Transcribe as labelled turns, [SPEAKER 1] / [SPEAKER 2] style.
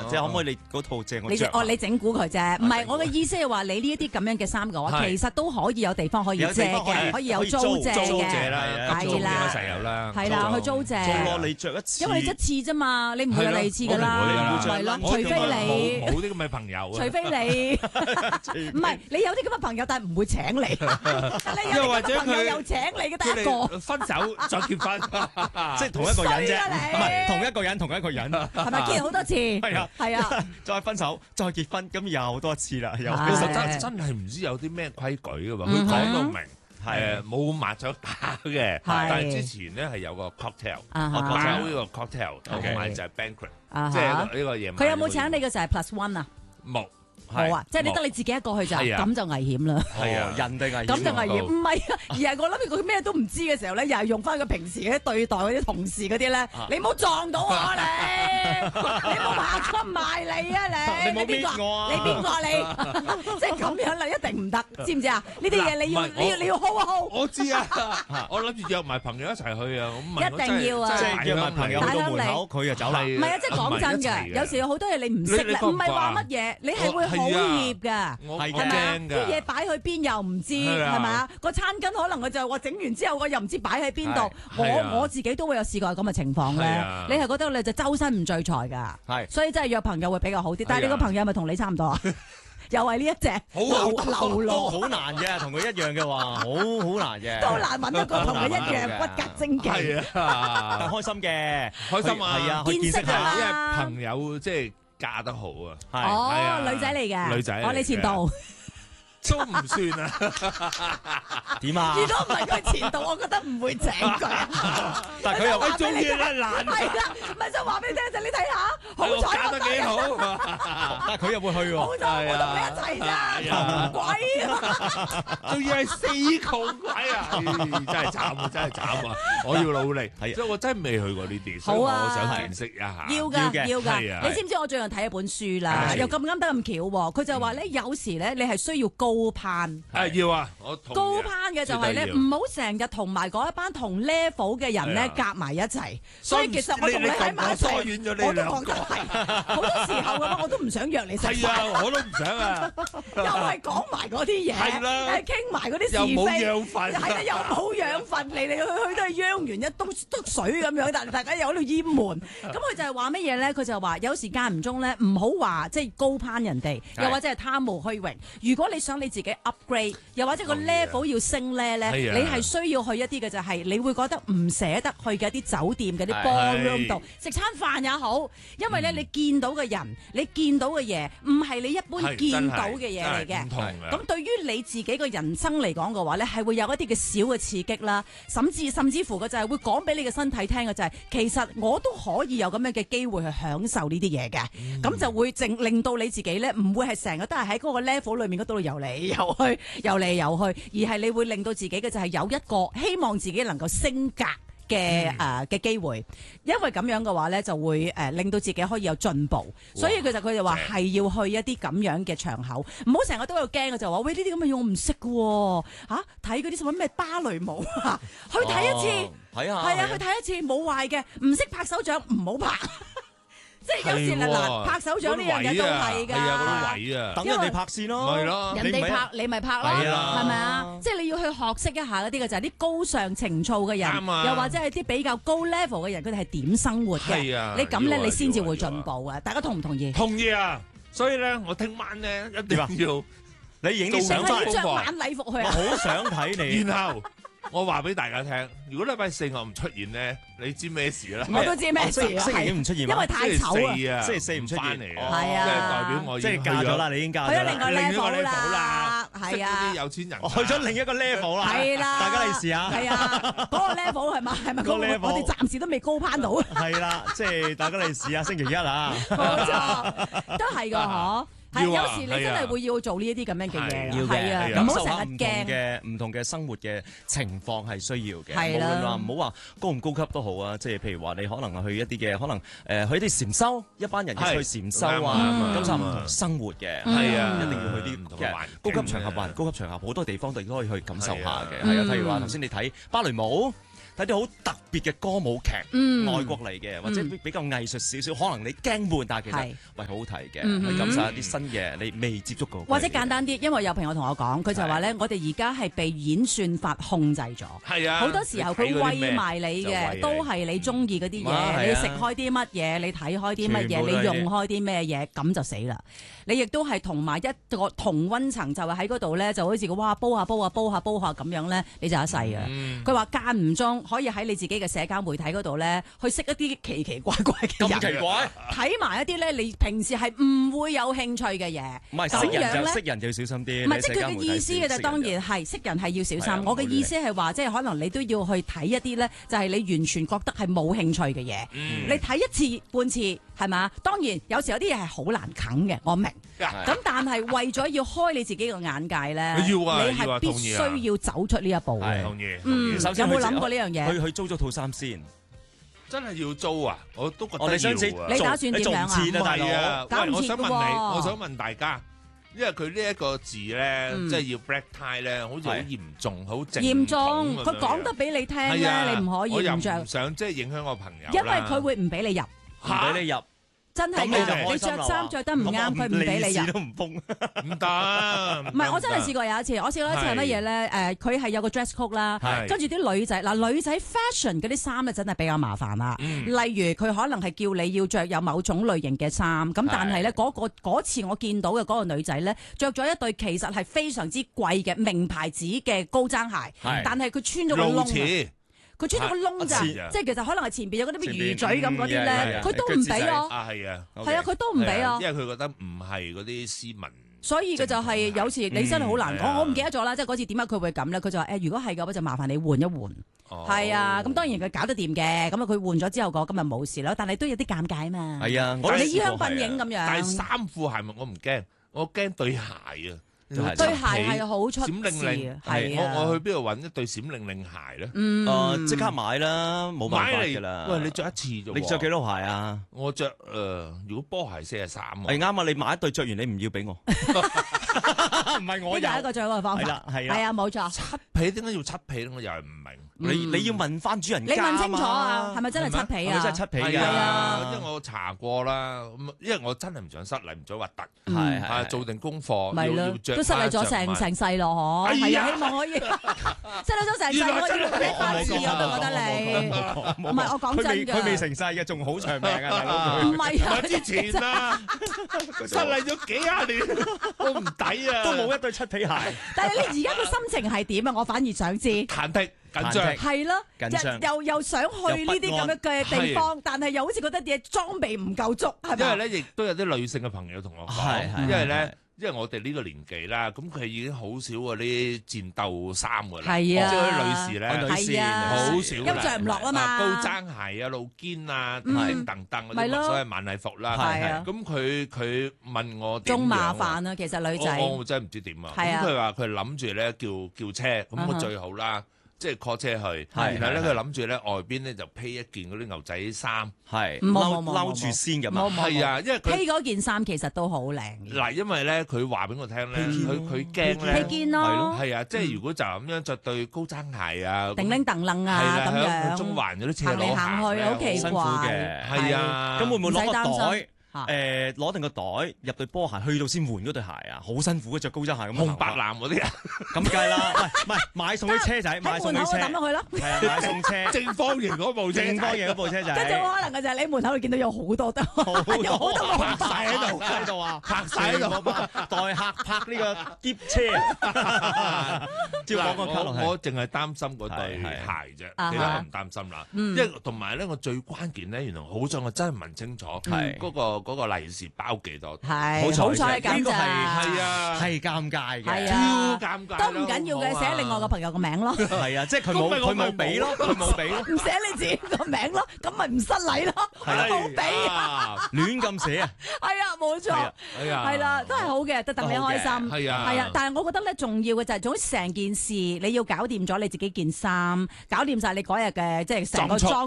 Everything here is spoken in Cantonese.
[SPEAKER 1] 即係可唔可以你嗰套借我着？
[SPEAKER 2] 你整蠱佢啫，唔係我嘅意思係話你呢一啲咁樣嘅衫嘅話，其實都可以有地方可以借嘅，可以有租借嘅，係啦，
[SPEAKER 3] 石油啦，
[SPEAKER 2] 係啦，去租借。
[SPEAKER 1] 租咯，你着一次，
[SPEAKER 2] 因為你一次啫嘛，你唔會有第二次噶啦，係咯，除非你
[SPEAKER 3] 冇啲咁嘅朋友，
[SPEAKER 2] 除非你唔係你有啲咁嘅朋友，但係唔會請你，你有啲咁嘅朋友又請你嘅得一個，
[SPEAKER 3] 分手再結婚，
[SPEAKER 1] 即係同一個人啫，唔係同一個人，
[SPEAKER 2] 係咪見好多次？係啊，
[SPEAKER 1] 再分手再結婚，咁又多次啦，又
[SPEAKER 3] 其實真係唔知有啲咩規矩㗎喎，佢講到明。冇麻雀打嘅，但係之前咧係有個 cocktail，包呢個 cocktail，同埋就係 banquet，即係呢個夜晚。
[SPEAKER 2] 佢有冇請你嘅就係 plus one 啊？
[SPEAKER 3] 冇。
[SPEAKER 2] 冇啊！即係你得你自己一個去咋，咁就危險啦。
[SPEAKER 1] 係啊，人哋危險。
[SPEAKER 2] 咁就危險，唔係啊，而係我諗住佢咩都唔知嘅時候咧，又係用翻佢平時嘅對待嗰啲同事嗰啲咧，你唔好撞到我你唔好爬出埋嚟啊你！
[SPEAKER 1] 你邊個？
[SPEAKER 2] 你邊個你？即係咁樣啦，一定唔得，知唔知啊？呢啲嘢你要 hold 一 hold。
[SPEAKER 3] 我知啊，我諗住約埋朋友一齊去啊，
[SPEAKER 2] 一定要啊！
[SPEAKER 1] 即係約埋朋友去到門口，佢就走啦。
[SPEAKER 2] 唔係啊，即係講真嘅，有時有好多嘢你唔識咧，唔係話乜嘢，你係會好怯㗎，係咪？啲嘢擺去邊又唔知，係咪啊？個餐巾可能佢就話整完之後，我又唔知擺喺邊度。我自己都會有試過咁嘅情況咧。你係覺得你就周身唔聚財㗎，所以真係約朋友會比較好啲。但係你個朋友係咪同你差唔多啊？又係呢一隻流浪，
[SPEAKER 1] 好難嘅，同佢一樣嘅話，好難嘅，
[SPEAKER 2] 都難揾到個同佢一樣骨骼精奇。
[SPEAKER 3] 係啊，
[SPEAKER 1] 開心嘅，
[SPEAKER 3] 開心啊，
[SPEAKER 1] 係啊，去見識下，
[SPEAKER 3] 因為朋友即係嫁得好啊。
[SPEAKER 2] 哦，女仔嚟嘅，
[SPEAKER 3] 女仔，
[SPEAKER 2] 你前度。
[SPEAKER 3] 都唔算啊？
[SPEAKER 1] 點啊？
[SPEAKER 2] 如果唔係佢前度，我覺得唔會請佢。
[SPEAKER 1] 但係佢又
[SPEAKER 3] 中意啦，難。
[SPEAKER 2] 係啦，唔係想話俾你聽就你睇下，好彩
[SPEAKER 3] 搞得幾好。
[SPEAKER 1] 但係佢又會去喎。
[SPEAKER 2] 好彩我同你一齊咋，鬼啊！
[SPEAKER 3] 仲要係死窮鬼啊！真係慘啊！真係慘啊！我要努力，所以我真係未去過呢啲，所以我想見識一下。
[SPEAKER 2] 要㗎。你知唔知我最近睇一本書啦？又咁啱得咁巧喎。佢就話咧，有時咧你係需要高攀。
[SPEAKER 3] 要啊！我
[SPEAKER 2] 高攀嘅就係咧，唔好成日同埋嗰一班同 level 嘅人咧夾埋一齊。所以其實我同你喺埋一齊，我都覺得係好多時候咁，我都唔想約你食飯。
[SPEAKER 3] 係啊，我都唔想啊。
[SPEAKER 2] 又係講埋嗰啲嘢，係啦，傾埋嗰啲是非，
[SPEAKER 3] 又冇養分，
[SPEAKER 2] 係啊，又冇養分，嚟嚟去去都係央完一篤水咁樣，但係大家又喺度淹悶。咁佢就係話乜嘢咧？佢就話有時間唔中咧，唔好話即係高攀人哋，又或者係貪慕虛榮。如果你想你自己 upgrade，又或者個 level 要升咧，你係需要去一啲嘅就係，你會覺得唔捨得去嘅一啲酒店嘅啲 ballroom 度食餐飯也好，因為咧你見到嘅人，你見到嘅嘢，唔係你一般見到嘅嘢嚟嘅。咁對於你自己個人生嚟講嘅話咧，係會有一啲嘅小嘅刺激啦，甚至乎嘅就係會講俾你嘅身體聽嘅就係，其實我都可以有咁樣嘅機會去享受呢啲嘢嘅，咁就會令到你自己咧唔會係成日都係喺嗰個 level 裏面嗰度游嚟游去，游嚟游去，而係你會令到自己嘅就係有一個希望自己能夠升格嘅機會，因為咁樣嘅話咧，就會令到自己可以有進步。所以其實佢就話係要去一啲咁樣嘅場口，唔好成日都有驚嘅就話喂，呢啲咁嘅嘢我唔識嘅喎，睇嗰啲什麼咩芭蕾舞啊，去睇一次，係啊，去睇一次冇壞嘅，唔識拍手掌唔好拍。即係有時嗱，拍手掌呢樣嘢都係㗎，
[SPEAKER 3] 係啊，嗰啲位啊，
[SPEAKER 1] 等人哋拍先咯，
[SPEAKER 3] 係咯，
[SPEAKER 2] 人哋拍你咪拍咯，係咪啊？即係你要去學識一下嗰啲嘅就係啲高尚情操嘅人，又或者係啲比較高 level 嘅人，佢哋係點生活嘅？你咁咧，你先至會進步啊！大家同唔同意？
[SPEAKER 3] 同意啊！所以咧，我聽晚咧一定要
[SPEAKER 1] 你影啲相翻嚟，
[SPEAKER 2] 着晚禮服去啊！
[SPEAKER 1] 我好想睇你，
[SPEAKER 3] 然後。我話俾大家聽，如果禮拜四我唔出現咧，你知咩事啦？
[SPEAKER 2] 我都知咩事，
[SPEAKER 1] 星期五唔出現，
[SPEAKER 2] 因為太醜
[SPEAKER 1] 啊！星期四唔出現
[SPEAKER 3] 嚟啊，
[SPEAKER 2] 係啊，
[SPEAKER 3] 即係代表我
[SPEAKER 1] 即係嫁咗啦，你已經嫁咗啦，
[SPEAKER 2] 去咗另一個 level 啦，係啊，
[SPEAKER 3] 啲有錢人
[SPEAKER 1] 去咗另一個 level 啦，
[SPEAKER 2] 係啦，
[SPEAKER 1] 大家嚟試下，
[SPEAKER 2] 係啊，嗰個 level 係咪嗰個 level？我哋暫時都未高攀到，
[SPEAKER 1] 係啦，即係大家嚟試下星期一啊，
[SPEAKER 2] 冇錯，都係噶嗬。係有時你真係會要做呢一啲咁樣嘅嘢，係啊，
[SPEAKER 1] 感受
[SPEAKER 2] 唔好成日驚
[SPEAKER 1] 唔同嘅生活嘅情況係需要嘅，
[SPEAKER 2] 係啦，
[SPEAKER 1] 無論話唔好話高唔高級都好啊，即係譬如話你可能去一啲嘅可能去啲禪修，一班人一齊去禪修啊，感受唔同生活嘅，係啊，一定要去啲唔同嘅高級場合，高級場合好多地方都可以去感受下嘅，係啊，譬如話頭先你睇芭蕾舞。 睇啲好特別嘅歌舞劇，外國嚟嘅或者比較藝術少少，可能你驚悶，但係其實喂好好睇嘅，去感受一啲新嘅你未接觸過。
[SPEAKER 2] 或者簡單啲，因為有朋友同我講，佢就話咧，我哋而家係被演算法控制咗。係啊，好多時候佢餵埋你嘅都係你中意嗰啲嘢，你食開啲乜嘢，你睇開啲乜嘢，你用開啲咩嘢，咁就死啦。你亦都係同埋一個同溫層，就係喺嗰度咧，就好似個哇煲下咁樣咧，你就一世啊！佢話間唔中可以喺你自己嘅社交媒體嗰度咧，去識一啲奇奇怪怪嘅人，
[SPEAKER 1] 咁奇怪，
[SPEAKER 2] 睇埋一啲咧，你平時係唔會有興趣嘅嘢。
[SPEAKER 1] 唔係識人就要小心啲。
[SPEAKER 2] 唔係，即係佢嘅意思嘅就當然係識人係要小心。我嘅意思係話，即係可能你都要去睇一啲咧，就係你完全覺得係冇興趣嘅嘢。你睇一次半次係嘛？當然有時有啲嘢係好難啃嘅，我明。咁但係為咗要開你自己個眼界咧，你係必須要走出呢一步嘅。
[SPEAKER 3] 同意。
[SPEAKER 2] 有冇諗過呢樣嘢？
[SPEAKER 1] 去租咗套衫先，
[SPEAKER 3] 真係要租啊！我都覺得要啊。
[SPEAKER 2] 你打算點樣啊？
[SPEAKER 1] 唔係
[SPEAKER 3] 啊，我想問大家，因為佢呢一個字咧，即係要 black tie 咧，好似好嚴重，好嚴
[SPEAKER 2] 重。佢講得俾你聽咧，你唔可以唔着。
[SPEAKER 3] 唔想即係影響我朋友。
[SPEAKER 2] 因為佢會唔俾你入，
[SPEAKER 1] 唔俾你入。
[SPEAKER 2] 真係嘅，你着衫着得唔啱，佢唔俾你入。
[SPEAKER 1] 都唔封，
[SPEAKER 3] 唔得。
[SPEAKER 2] 唔係，我真係試過有一次，我試過一次係乜嘢咧？佢係有個 dress code 啦，跟住啲女仔女仔 fashion 嗰啲衫咧，真係比較麻煩啦。例如佢可能係叫你要着有某種類型嘅衫，咁但係咧嗰次我見到嘅嗰個女仔咧，着咗一對其實係非常之貴嘅名牌子嘅高踭鞋，但係佢穿咗個窿。佢穿咗個窿咋，即係其實可能係前邊有嗰啲咩魚嘴咁嗰啲咧，佢都唔俾我。係啊，佢都唔俾我。
[SPEAKER 3] 因為佢覺得唔係嗰啲斯文。
[SPEAKER 2] 所以佢就係有時你真係好難講，我唔記得咗啦。即係嗰次點解佢會咁咧？佢就話如果係嘅話就麻煩你換一換。係啊，咁當然佢搞得掂嘅。咁啊，佢換咗之後今日冇事啦。但係都有啲尷尬啊嘛。
[SPEAKER 1] 係啊，
[SPEAKER 2] 你衣香鬢影咁樣。
[SPEAKER 3] 但係衫褲鞋襪我唔驚，我驚對鞋啊。
[SPEAKER 2] 對鞋係好出事，
[SPEAKER 3] 係我去邊度揾一對閃靈靈鞋咧？
[SPEAKER 1] 即刻買啦，冇辦法㗎啦。
[SPEAKER 3] 喂，你着一次啫喎？
[SPEAKER 1] 你着幾多鞋啊？
[SPEAKER 3] 我着如果波鞋43啊。
[SPEAKER 1] 係啱啊！你買一對着完你唔要俾我，唔係我有。
[SPEAKER 2] 呢個一個最好嘅方法。係啊，冇錯。
[SPEAKER 3] 漆皮點解要漆皮咧？我又係唔明。
[SPEAKER 1] 你要問翻主人家。
[SPEAKER 2] 你問清楚啊，係咪真係漆皮啊？
[SPEAKER 1] 真係漆皮㗎。
[SPEAKER 3] 因為我查過啦，因為我真係唔想失禮，唔想核突。係做定功課，要着。
[SPEAKER 2] 都失禮咗成世咯，嗬！係啊，希望可以失禮咗成世，我要俾翻次我覺得你。唔係我講真㗎，
[SPEAKER 1] 佢未成世嘅，仲好長命啊！大佬，
[SPEAKER 2] 唔係啊，
[SPEAKER 3] 之前啊，失禮咗幾廿年，都唔抵啊！
[SPEAKER 1] 都冇一對漆皮鞋。
[SPEAKER 2] 但係你而家個心情係點啊？我反而想知。
[SPEAKER 3] 忐忑緊張。
[SPEAKER 2] 係咯，又想去呢啲咁樣嘅地方，但係又好似覺得啲裝備唔夠足，係咪？
[SPEAKER 3] 因為咧，亦都有啲女性嘅朋友同我講，因為咧。因為我哋呢個年紀啦，咁佢已經好少嗰啲戰鬥衫㗎啦，即係嗰啲女士咧，好少，
[SPEAKER 2] 因為着唔落啊嘛，
[SPEAKER 3] 高踭鞋啊、露肩啊、叮叮噹噹嗰啲所謂晚禮服啦，咁佢問我點樣，
[SPEAKER 2] 仲麻煩啊，其實女仔，
[SPEAKER 3] 我真係唔知點啊，咁佢話佢諗住咧叫車，咁我最好啦。即係 call 車去，然後咧佢諗住咧外邊咧就披一件嗰啲牛仔衫，
[SPEAKER 1] 係嬲住先咁啊！
[SPEAKER 3] 係啊，因為
[SPEAKER 2] 披嗰件衫其實都好靚。
[SPEAKER 3] 嗱，因為咧佢話俾我聽咧，佢驚咧，
[SPEAKER 2] 披肩咯，
[SPEAKER 3] 係啊，即係如果就咁樣着對高踭鞋啊，
[SPEAKER 2] 叮叮噹噹啊咁樣，
[SPEAKER 3] 中環嗰啲車
[SPEAKER 2] 行嚟行去好奇怪
[SPEAKER 1] 嘅，係啊，咁會唔會攞個袋？攞定個袋入對波鞋，去到先換嗰對鞋啊！好辛苦嘅，着高踭鞋咁。
[SPEAKER 3] 紅白藍嗰啲啊，
[SPEAKER 1] 咁梗係啦，唔係買送啲車仔，買送啲車。
[SPEAKER 2] 抌落去咯。
[SPEAKER 1] 係啊，買送車。
[SPEAKER 3] 正方形嗰部車，
[SPEAKER 1] 正方形嗰部車仔。
[SPEAKER 2] 跟住可能嘅就係你門口度見到有好多得，有好多
[SPEAKER 3] 拍晒喺度
[SPEAKER 1] 啊，拍晒喺度，代客拍呢個篋車。照講個卡落去。
[SPEAKER 3] 我淨係擔心嗰對鞋啫，其他我唔擔心啦。因為同埋咧，我最關鍵咧，原來好在我真係問清楚，嗰個利是包幾多？
[SPEAKER 2] 係好彩係咁咋，
[SPEAKER 3] 係啊，
[SPEAKER 1] 係尷尬嘅，
[SPEAKER 3] 超尷尬，
[SPEAKER 2] 都唔緊要嘅，寫另外個朋友個名咯。
[SPEAKER 1] 係啊，即係佢冇俾咯，佢冇俾咯，
[SPEAKER 2] 唔寫你自己個名咯，咁咪唔失禮咯，冇俾啊，
[SPEAKER 1] 亂咁寫啊，
[SPEAKER 2] 係啊，冇錯，係啦，都係好嘅，都戥你開心，係啊，但係我覺得咧，重要嘅就係總之成件事你要搞掂咗你自己件衫，搞掂晒你嗰日嘅即係成個裝